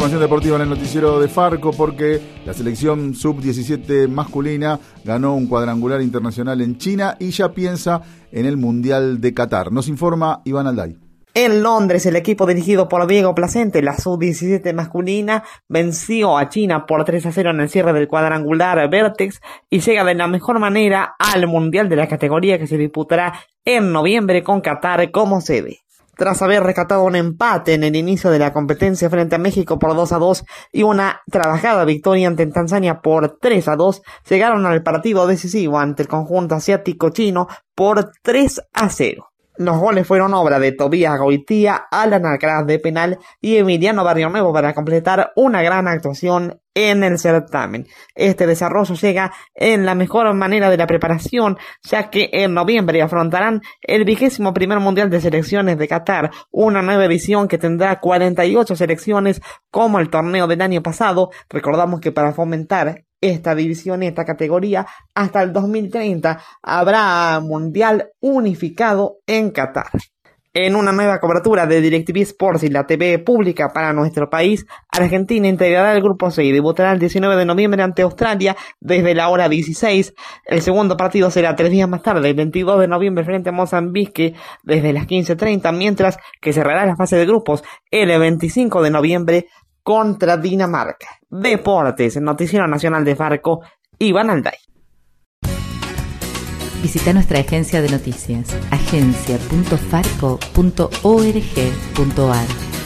información deportiva en el noticiero de Farco, porque la selección sub-17 masculina ganó un cuadrangular internacional en China y ya piensa en el Mundial de Qatar. Nos informa Iván Alday. En Londres, el equipo dirigido por Diego Placente, la sub-17 masculina, venció a China por 3-0 en el cierre del cuadrangular Vertex y llega de la mejor manera al Mundial de la categoría que se disputará en noviembre con Qatar como sede. Tras haber rescatado un empate en el inicio de la competencia frente a México por 2-2 y una trabajada victoria ante Tanzania por 3-2, llegaron al partido decisivo ante el conjunto asiático chino por 3-0. Los goles fueron obra de Tobías Goitía, Alan Alcaraz de penal y Emiliano Barrionuevo para completar una gran actuación en el certamen. Este desarrollo llega en la mejor manera de la preparación, ya que en noviembre afrontarán el 21º Mundial de Selecciones de Qatar, una nueva edición que tendrá 48 selecciones como el torneo del año pasado. Recordamos que para fomentar esta división y esta categoría, hasta el 2030 habrá mundial unificado en Qatar. En una nueva cobertura de DirecTV Sports y la TV pública para nuestro país, Argentina integrará el grupo C y debutará el 19 de noviembre ante Australia desde la hora 16. El segundo partido será 3 días más tarde, el 22 de noviembre frente a Mozambique desde las 15:30, mientras que cerrará la fase de grupos el 25 de noviembre contra Dinamarca. Deportes, Noticiero Nacional de Farco, Iván Alday. Visita nuestra agencia de noticias, agencia.farco.org.ar.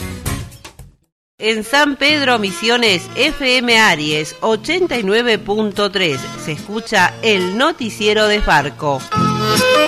En San Pedro Misiones, FM Aries 89.3, se escucha el Noticiero de Farco.